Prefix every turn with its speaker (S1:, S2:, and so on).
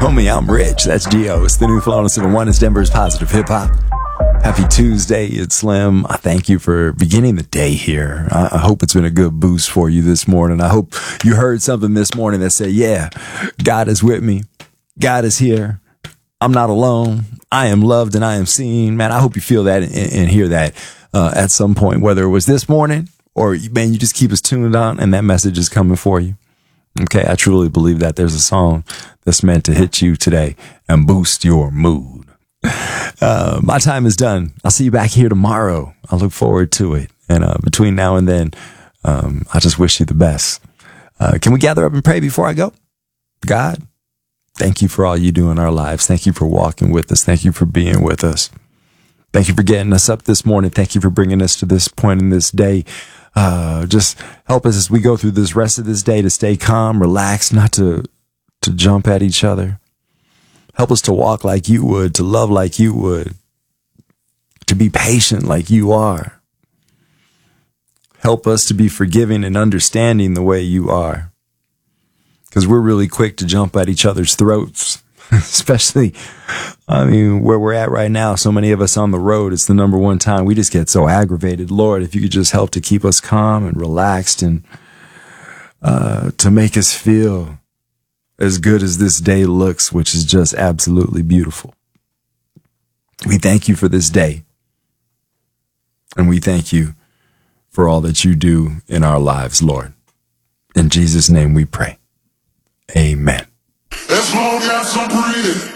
S1: Homie, I'm Rich. That's Gio. It's the new Flow 107.1. It's Denver's positive hip hop. Happy Tuesday. It's Slim. I thank you for beginning the day here. I hope it's been a good boost for you this morning. I hope you heard something this morning that said, yeah, God is with me. God is here. I'm not alone. I am loved and I am seen. Man, I hope you feel that and hear that at some point, whether it was this morning or, man, you just keep us tuned on and that message is coming for you. Okay, I truly believe that there's a song that's meant to hit you today and boost your mood. My time is done. I'll see you back here tomorrow. I look forward to it. And between now and then, I just wish you the best. Can we gather up and pray before I go? God, thank you for all you do in our lives. Thank you for walking with us. Thank you for being with us. Thank you for getting us up this morning. Thank you for bringing us to this point in this day. Just help us as we go through this rest of this day to stay calm, relax, not to jump at each other. Help us to walk like you would, to love like you would, to be patient like you are. Help us to be forgiving and understanding the way you are. Because we're really quick to jump at each other's throats. Especially, where we're at right now, so many of us on the road, it's the number one time we just get so aggravated. Lord, if you could just help to keep us calm and relaxed and to make us feel as good as this day looks, which is just absolutely beautiful. We thank you for this day. And we thank you for all that you do in our lives, Lord. In Jesus' name we pray. Amen.
S2: As long as I'm breathing.